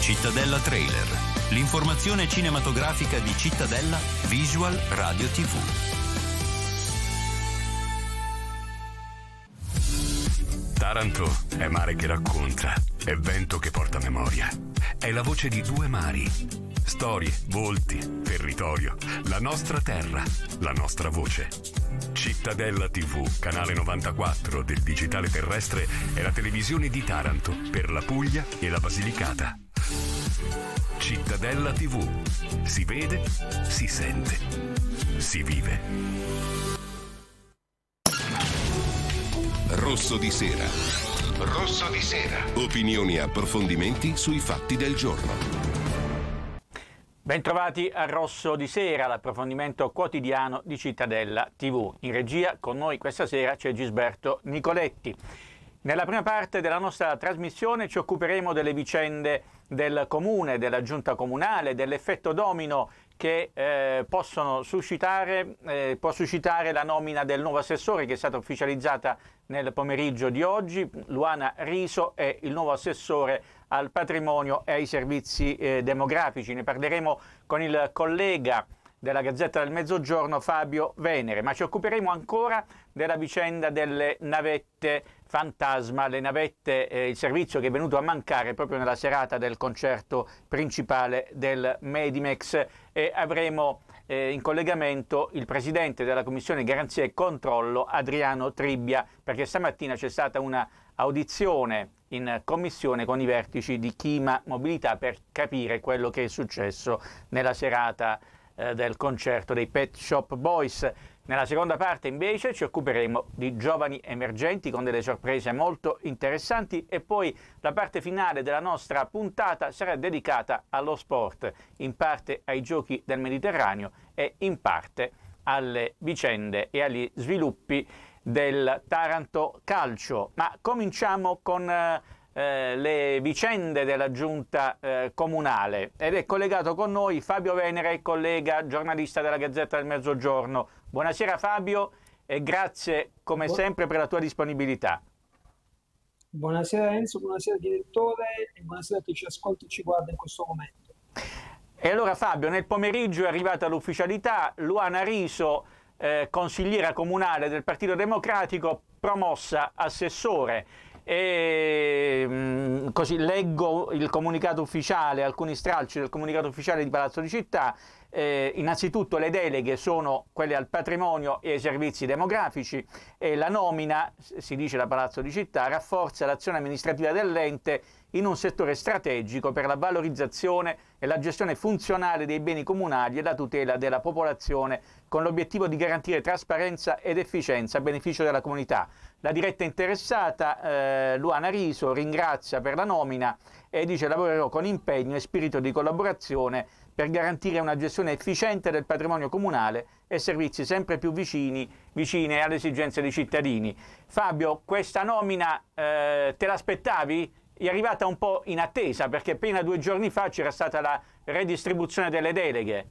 Cittadella Trailer, l'informazione cinematografica di Cittadella Visual Radio TV. Taranto è mare che racconta, è vento che porta memoria. È la voce di due mari. Storie, volti, territorio, la nostra terra, la nostra voce. Cittadella TV, canale 94 del digitale terrestre, è la televisione di Taranto per la Puglia e la Basilicata. Cittadella TV. Si vede, si sente, si vive. Rosso di sera. Rosso di sera. Opinioni e approfondimenti sui fatti del giorno. Bentrovati a Rosso di Sera, l'approfondimento quotidiano di Cittadella TV. In regia con noi questa sera c'è Gisberto Nicoletti. Nella prima parte della nostra trasmissione ci occuperemo delle vicende del comune, della giunta comunale, dell'effetto domino che può suscitare la nomina del nuovo assessore che è stata ufficializzata nel pomeriggio di oggi. Luana Riso è il nuovo assessore al patrimonio e ai servizi demografici. Ne parleremo con il collega della Gazzetta del Mezzogiorno Fabio Venere, ma ci occuperemo ancora della vicenda delle navette fantasma, le navette, il servizio che è venuto a mancare proprio nella serata del concerto principale del Medimex, e avremo in collegamento il presidente della Commissione Garanzia e Controllo Adriano Tribbia, perché stamattina c'è stata una audizione in commissione con i vertici di Chima Mobilità per capire quello che è successo nella serata del concerto dei Pet Shop Boys. Nella seconda parte invece ci occuperemo di giovani emergenti con delle sorprese molto interessanti, e poi la parte finale della nostra puntata sarà dedicata allo sport, in parte ai giochi del Mediterraneo e in parte alle vicende e agli sviluppi del Taranto Calcio. Ma cominciamo con le vicende della giunta comunale, ed è collegato con noi Fabio Venere, collega giornalista della Gazzetta del Mezzogiorno. Buonasera Fabio e grazie come sempre per la tua disponibilità. Buonasera Enzo, buonasera direttore e buonasera a chi ci ascolta e ci guarda in questo momento. E allora Fabio, nel pomeriggio è arrivata l'ufficialità: Luana Riso, consigliera comunale del Partito Democratico, promossa assessore. E così leggo il comunicato ufficiale, alcuni stralci del comunicato ufficiale di Palazzo di Città. Innanzitutto le deleghe sono quelle al patrimonio e ai servizi demografici, e la nomina, si dice da Palazzo di Città, rafforza l'azione amministrativa dell'ente in un settore strategico per la valorizzazione e la gestione funzionale dei beni comunali e la tutela della popolazione, con l'obiettivo di garantire trasparenza ed efficienza a beneficio della comunità. La diretta interessata, Luana Riso, ringrazia per la nomina e dice: lavorerò con impegno e spirito di collaborazione per garantire una gestione efficiente del patrimonio comunale e servizi sempre più vicine alle esigenze dei cittadini. Fabio, questa nomina te l'aspettavi? È arrivata un po' in attesa, perché appena 2 giorni fa c'era stata la redistribuzione delle deleghe.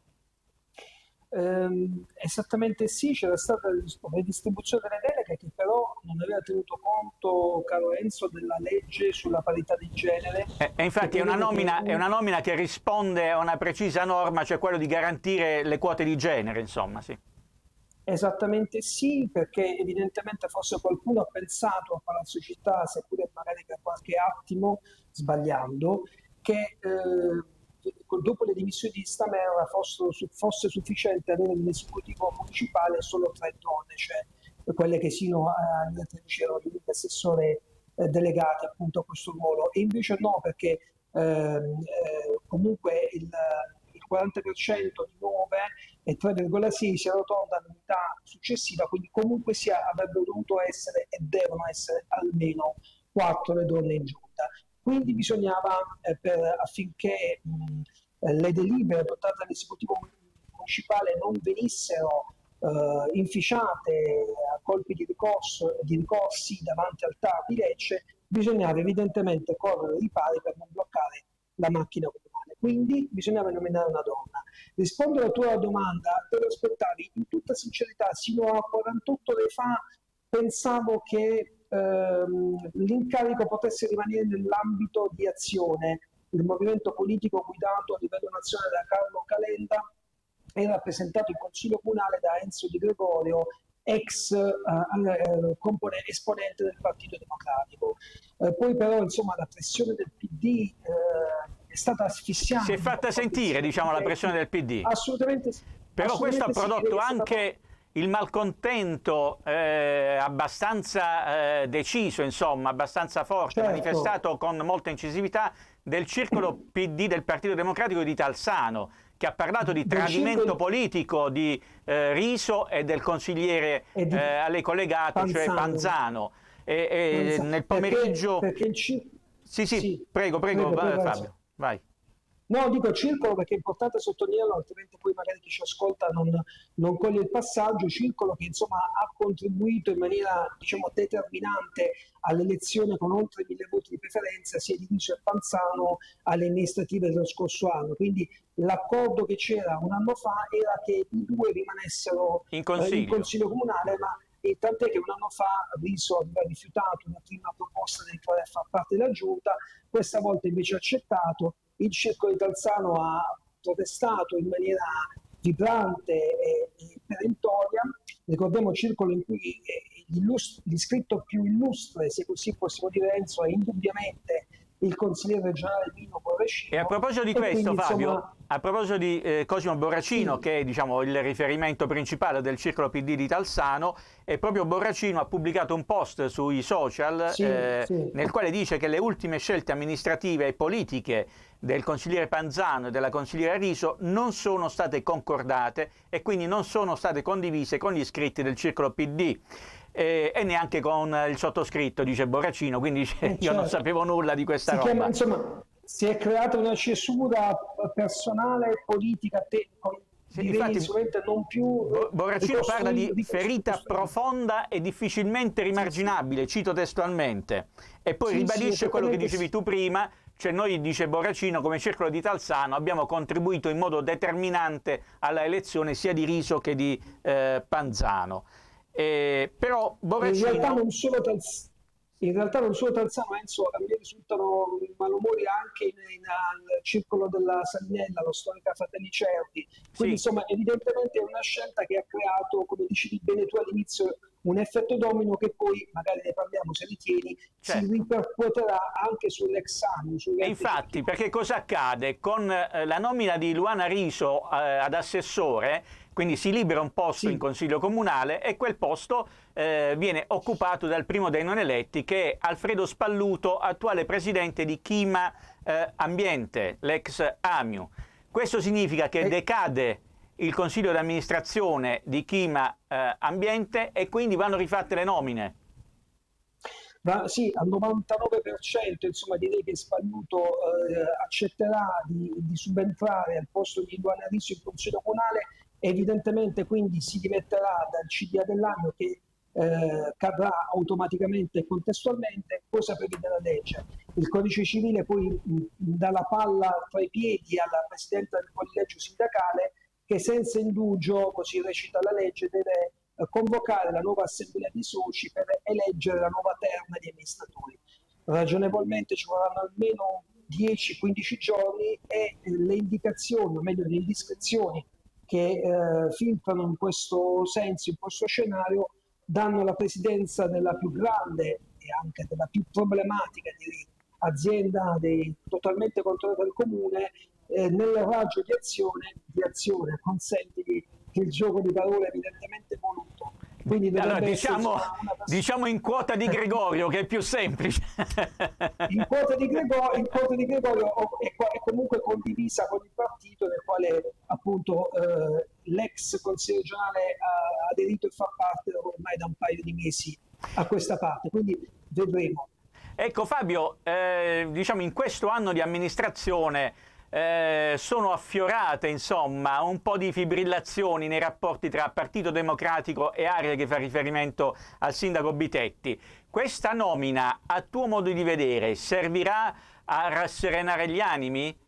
Esattamente sì, c'era stata la redistribuzione delle deleghe, che però non aveva tenuto conto, caro Enzo, della legge sulla parità di genere. E infatti è una nomina che risponde a una precisa norma, cioè quello di garantire le quote di genere, insomma, sì. Esattamente sì, perché evidentemente forse qualcuno ha pensato a Palazzo Città, seppure magari per qualche attimo sbagliando, che dopo le dimissioni di Stamerra fosse sufficiente avere nell'esecutivo municipale solo 3 donne, cioè quelle che sino a 13 erano le uniche assessore delegate appunto a questo ruolo, e invece no, perché comunque il 40% di 9 e 3,6 si arrotonda all'unità successiva, quindi comunque avrebbero dovuto essere e devono essere almeno 4 le donne in giunta. Quindi bisognava, affinché le delibere adottate dall'esecutivo municipale non venissero inficiate a colpi di ricorsi davanti al TAR di Lecce, bisognava evidentemente correre ai ripari per non bloccare la macchina comunale. Quindi bisognava nominare una donna. Rispondo alla tua domanda: te lo aspettavi? In tutta sincerità, sino a 48 ore fa pensavo che l'incarico potesse rimanere nell'ambito di azione, il movimento politico guidato a livello nazionale da Carlo Calenda è rappresentato in Consiglio Comunale da Enzo Di Gregorio, ex esponente del Partito Democratico. Poi però insomma la pressione del PD è stata asfissiante. Si è fatta sentire, diciamo, la pressione del PD. Assolutamente sì. Però questo ha prodotto sì, anche il malcontento abbastanza deciso, insomma, abbastanza forte, certo, manifestato con molta incisività del circolo PD del Partito Democratico di Talzano, che ha parlato di tradimento politico di Riso e del consigliere a lei collegato, Panzano. Cioè Panzano. Nel pomeriggio... Perché sì, prego, Fabio, vai. No, dico circolo perché è importante sottolinearlo, altrimenti poi magari chi ci ascolta non coglie il passaggio. Circolo che insomma ha contribuito in maniera, diciamo, determinante all'elezione con oltre 1000 voti di preferenza sia di Riso e Panzano alle amministrative dello scorso anno. Quindi l'accordo che c'era un anno fa era che i due rimanessero in consiglio comunale, ma tant'è che un anno fa Riso aveva rifiutato una prima proposta di entrare a far parte della giunta, questa volta invece ha accettato. Il circolo di Talzano ha protestato in maniera vibrante e perentoria. Ricordiamo il circolo in cui l'iscritto più illustre, se così possiamo dire, Enzo, è indubbiamente il consigliere regionale Mino Borracino. E a proposito di questo, quindi, Fabio, insomma, a proposito di Cosimo Borracino, sì, che è, diciamo, il riferimento principale del circolo PD di Talzano, e proprio Borracino ha pubblicato un post sui social nel quale dice che le ultime scelte amministrative e politiche del consigliere Panzano e della consigliera Riso non sono state concordate e quindi non sono state condivise con gli iscritti del circolo PD. E neanche con il sottoscritto, dice Borracino, quindi io non sapevo nulla di questa roba. Insomma, si è creata una cesura personale e politica, infatti, non più. Borracino parla di ferita profonda e difficilmente rimarginabile, cito testualmente, e poi ribadisce quello che dicevi tu prima, cioè noi, dice Borracino, come circolo di Talzano abbiamo contribuito in modo determinante alla elezione sia di Riso che di Panzano. Però Borracino... In realtà non solo Talzano, Enzo, a me risultano malumori anche nel circolo della Salinella, lo storica Fratelli Cervi. Quindi insomma evidentemente è una scelta che ha creato, come dicevi bene tu all'inizio, un effetto domino che poi, magari ne parliamo se ritieni, si ripercuoterà anche sull'ex anno. Infatti, perché cosa accade? Con la nomina di Luana Riso ad assessore, quindi si libera un posto in consiglio comunale e quel posto viene occupato dal primo dei non eletti, che è Alfredo Spalluto, attuale presidente di Chima Ambiente, l'ex Amiu. Questo significa che decade il consiglio di amministrazione di Chima Ambiente e quindi vanno rifatte le nomine. Sì, al 99% insomma direi che Spalluto accetterà di subentrare al posto di Luana Riso in consiglio comunale. Evidentemente quindi si dimetterà dal CDA dell'anno che cadrà automaticamente e contestualmente. Cosa prevede la legge? Il codice civile poi dà la palla tra i piedi alla Presidente del collegio sindacale che senza indugio, così recita la legge, deve convocare la nuova assemblea di soci per eleggere la nuova terna di amministratori. Ragionevolmente ci vorranno almeno 10-15 giorni e le indicazioni, o meglio le indiscrezioni che filtrano in questo senso, in questo scenario, danno la presidenza della più grande e anche della più problematica azienda totalmente controllata dal comune nel raggio di azione, consente che il gioco di parole evidentemente voluto. Quindi allora, diciamo in quota di Gregorio, che è più semplice. In quota di Gregorio è comunque condivisa con il partito del quale appunto l'ex consigliere regionale ha aderito e fa parte ormai da un paio di mesi a questa parte, quindi vedremo. Ecco Fabio, diciamo in questo anno di amministrazione sono affiorate insomma un po' di fibrillazioni nei rapporti tra Partito Democratico e area che fa riferimento al sindaco Bitetti. Questa nomina, a tuo modo di vedere, servirà a rasserenare gli animi?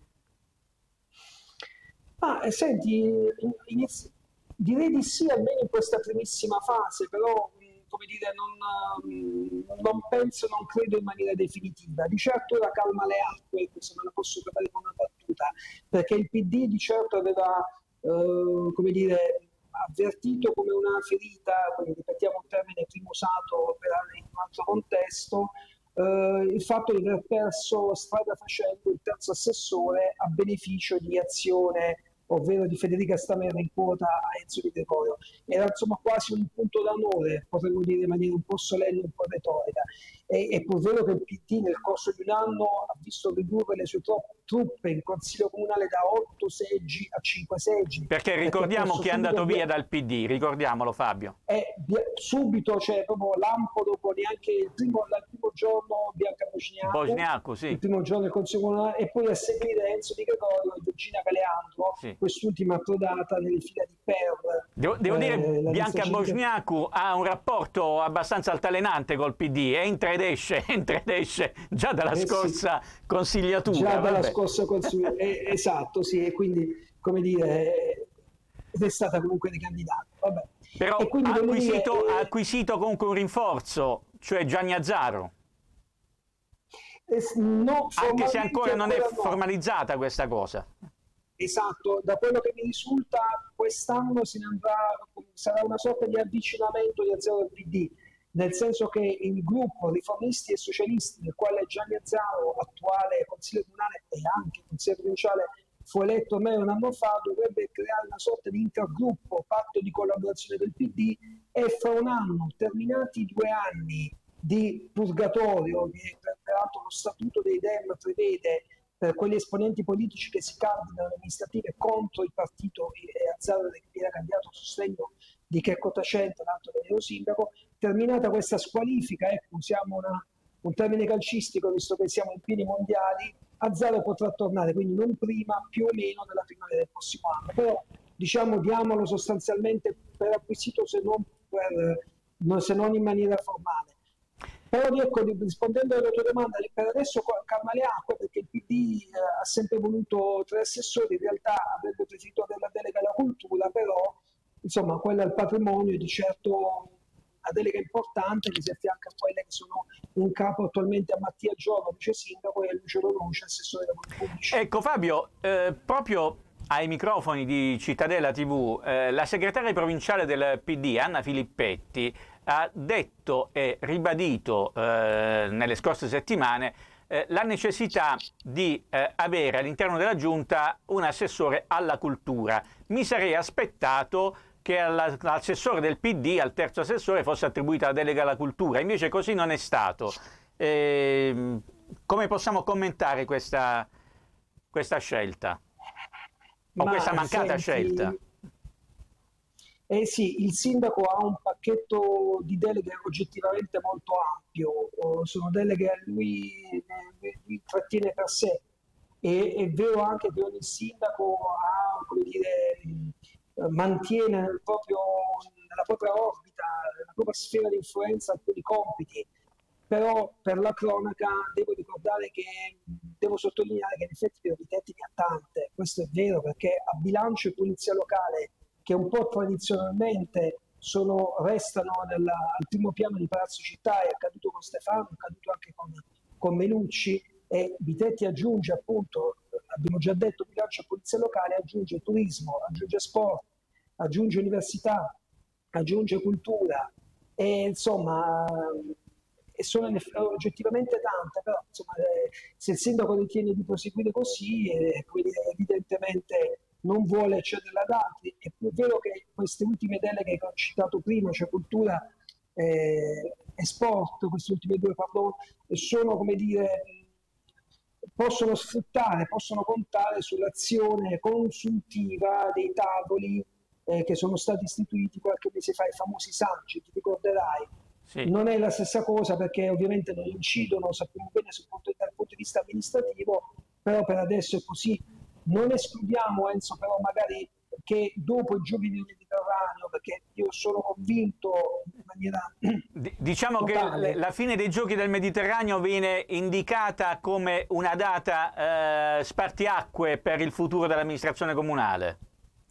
Senti, direi di sì, almeno in questa primissima fase, però come dire, non penso, non credo in maniera definitiva. Di certo ora calma le acque, se me la posso trovare con una battuta, perché il PD di certo aveva, come dire, avvertito come una ferita, quindi ripetiamo un termine prima usato in un altro contesto, il fatto di aver perso strada facendo il terzo assessore a beneficio di Azione, ovvero di Federica Stamerra in quota a Enzo Di Gregorio. Era insomma quasi un punto d'amore, potremmo dire in maniera un po' solenne, un po' retorica. È pur vero che il PD nel corso di un anno ha visto ridurre le sue truppe in Consiglio Comunale da 8 seggi a 5 seggi. Perché ricordiamo chi è andato via dal PD, ricordiamolo Fabio. Subito, cioè proprio lampo dopo neanche il primo giorno Bianca Bosniaco, sì. Il primo giorno del Consiglio Comunale, e poi a seguire Enzo Di Gregorio e Virginia Caleandro, sì. Quest'ultima approdata nelle fila di Per. Devo dire, Bianca Bosniaco ha un rapporto abbastanza altalenante col PD, entra ed esce già dalla scorsa consigliatura. Già dalla scorsa consigliatura, esatto, sì, e quindi, come dire, è stata comunque ricandidata. Vabbè. Però ha acquisito comunque un rinforzo, cioè Gianni Azzaro. No, anche se ancora non è formalizzata questa cosa. Esatto, da quello che mi risulta quest'anno sarà una sorta di avvicinamento di Azzaro al PD, nel senso che il gruppo Riformisti e Socialisti, del quale Gianni Azzaro, attuale consigliere comunale e anche consigliere provinciale, fu eletto ormai un anno fa, dovrebbe creare una sorta di intergruppo, patto di collaborazione del PD, e fra un anno, terminati 2 anni di purgatorio, che peraltro lo statuto dei Dem prevede per quegli esponenti politici che si candidano alle amministrative contro il partito, e Azzaro era candidato a sostegno di Checco Tacente, l'altro vero sindaco. Terminata questa squalifica, ecco, usiamo un termine calcistico, visto che siamo in pieni mondiali, Azzaro potrà tornare, quindi non prima, più o meno nella primavera del prossimo anno. Però, diciamo, diamolo sostanzialmente per acquisito, se non in maniera formale. Però ecco, rispondendo alla tua domanda, per adesso calma le acque, perché il PD ha sempre voluto 3 assessori, in realtà avrebbe preferito avere la delega alla cultura, però insomma quella al patrimonio è di certo una delega importante che si affianca a quelle che sono un capo attualmente a Mattia Giorno, vice sindaco, e a Lucio Lonucci, assessore dei lavori pubblici. Ecco Fabio, proprio ai microfoni di Cittadella TV, la segretaria provinciale del PD, Anna Filippetti, ha detto e ribadito nelle scorse settimane la necessità di avere all'interno della Giunta un assessore alla cultura. Mi sarei aspettato che all'assessore del PD, al terzo assessore, fosse attribuita la delega alla cultura, invece così non è stato. Come possiamo commentare questa scelta? O questa mancata scelta? Sì, il sindaco ha un pacchetto di deleghe oggettivamente molto ampio, sono deleghe a lui trattiene per sé, e è vero anche che ogni sindaco ha, come dire, mantiene nella propria orbita, nella propria sfera di influenza alcuni compiti, però per la cronaca devo sottolineare che in effetti priorità ne ha tante. Questo è vero, perché a bilancio e polizia locale, che un po' tradizionalmente restano al primo piano di Palazzo Città, è accaduto con Stefano, è accaduto anche con Melucci, e Vitetti aggiunge, appunto, abbiamo già detto, bilancio e polizia locale, aggiunge turismo, aggiunge sport, aggiunge università, aggiunge cultura, e insomma sono oggettivamente tante, però insomma, se il sindaco ritiene di proseguire così, evidentemente non vuole cedere ad altri. È più vero che queste ultime deleghe che ho citato prima, cioè cultura e sport, queste ultime 2 sono, come dire, possono contare sull'azione consultiva dei tavoli che sono stati istituiti qualche mese fa, i famosi saggi, ti ricorderai. Sì. Non è la stessa cosa, perché ovviamente non incidono, sappiamo bene, dal punto di vista amministrativo, però per adesso è così. Non escludiamo, Enzo, però magari che dopo i Giochi del Mediterraneo, perché io sono convinto in maniera diciamo totale, che la fine dei Giochi del Mediterraneo viene indicata come una data spartiacque per il futuro dell'amministrazione comunale.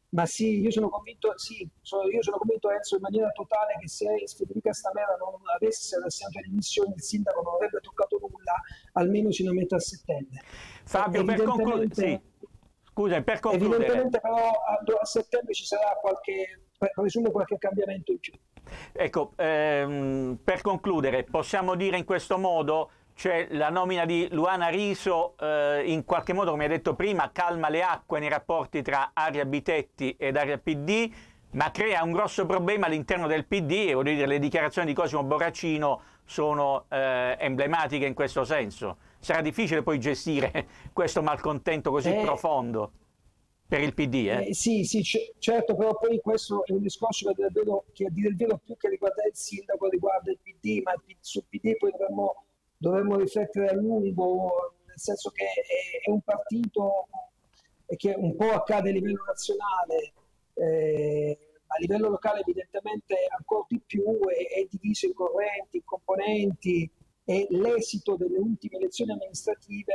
Ma sì, io sono convinto, Enzo, in maniera totale, che se Federica Stamera non avesse rassegnato le dimissioni, il sindaco non avrebbe toccato nulla, almeno sino a metà settembre. Fabio, per concludere, sì. Scusa, per concludere. Evidentemente però a settembre ci sarà presumo qualche cambiamento in più. Ecco, per concludere, possiamo dire in questo modo, cioè la nomina di Luana Riso in qualche modo, come hai detto prima, calma le acque nei rapporti tra Aria Bitetti ed Aria PD, ma crea un grosso problema all'interno del PD, e voglio dire, le dichiarazioni di Cosimo Borracino sono emblematiche in questo senso. Sarà difficile poi gestire questo malcontento così profondo per il PD. Sì, certo, però poi questo è un discorso che a dire il vero più che riguarda il sindaco, riguarda il PD, ma sul PD poi dovremmo riflettere a lungo, nel senso che è un partito che un po' accade a livello nazionale, a livello locale evidentemente ancora di più, è diviso in correnti, in componenti, e l'esito delle ultime elezioni amministrative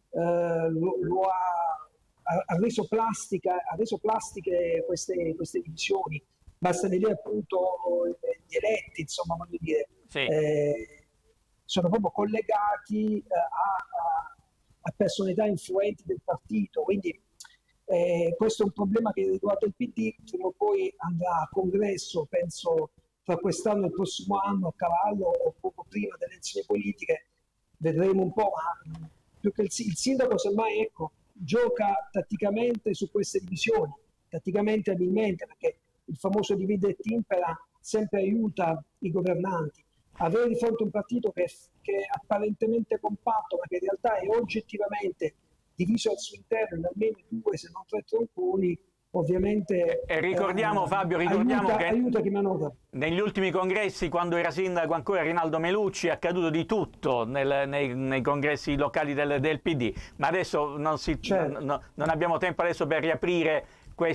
ha reso plastiche queste divisioni. Basta vedere appunto gli eletti, insomma, voglio dire. Sì. Sono proprio collegati a personalità influenti del partito, quindi questo è un problema che riguarda il PD, prima o poi andrà a congresso, penso tra quest'anno e il prossimo anno, a cavallo o poco prima delle elezioni politiche, vedremo un po', ma più che il sindaco semmai gioca tatticamente su queste divisioni, tatticamente abilmente, perché il famoso divide et impera sempre aiuta i governanti. Avere di fronte un partito che è apparentemente compatto, ma che in realtà è oggettivamente diviso al suo interno in almeno 2 se non 3 tronconi, ovviamente. E ricordiamo, Fabio, che aiuta chi manovra. Negli ultimi congressi, quando era sindaco ancora Rinaldo Melucci, è accaduto di tutto nei congressi locali del PD, ma adesso non abbiamo tempo adesso per riaprire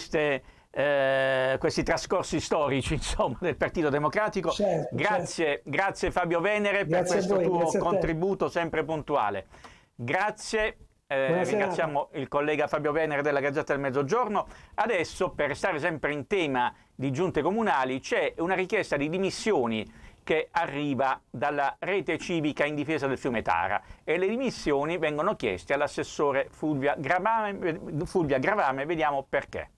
questi trascorsi storici, insomma, del Partito Democratico. Grazie Fabio Venere per questo tuo contributo sempre puntuale. Grazie. Ringraziamo il collega Fabio Venere della Gazzetta del Mezzogiorno. Adesso, per restare sempre in tema di giunte comunali, c'è una richiesta di dimissioni che arriva dalla rete civica in difesa del fiume Tara, e le dimissioni vengono chieste all'assessore Fulvia Gravame. Vediamo perché.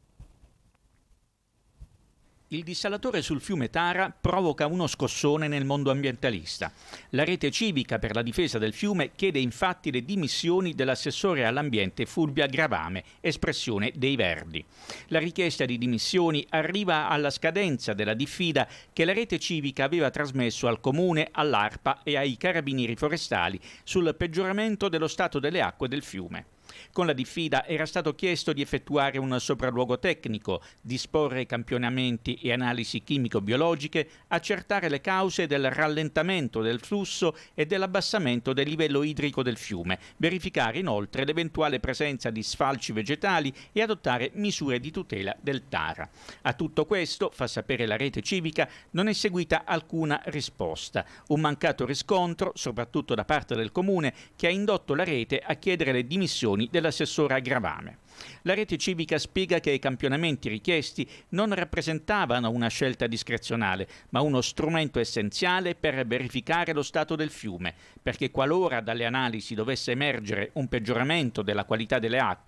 Il dissalatore sul fiume Tara provoca uno scossone nel mondo ambientalista. La rete civica per la difesa del fiume chiede infatti le dimissioni dell'assessore all'ambiente Fulvia Gravame, espressione dei Verdi. La richiesta di dimissioni arriva alla scadenza della diffida che la rete civica aveva trasmesso al Comune, all'ARPA e ai Carabinieri forestali sul peggioramento dello stato delle acque del fiume. Con la diffida era stato chiesto di effettuare un sopralluogo tecnico, disporre campionamenti e analisi chimico-biologiche, accertare le cause del rallentamento del flusso e dell'abbassamento del livello idrico del fiume, verificare inoltre l'eventuale presenza di sfalci vegetali e adottare misure di tutela del Tara. A tutto questo, fa sapere la rete civica, non è seguita alcuna risposta. Un mancato riscontro, soprattutto da parte del Comune, che ha indotto la rete a chiedere le dimissioni dell'assessore Gravame. La rete civica spiega che i campionamenti richiesti non rappresentavano una scelta discrezionale, ma uno strumento essenziale per verificare lo stato del fiume, perché qualora dalle analisi dovesse emergere un peggioramento della qualità delle acque